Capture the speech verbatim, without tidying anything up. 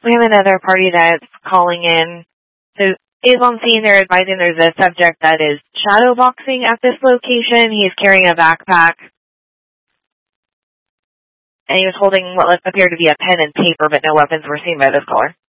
We have another party that's calling in. So is on scene. They're advising there's a subject that is shadow boxing at this location. He's carrying a backpack. And he was holding what appeared to be a pen and paper, but no weapons were seen by this caller.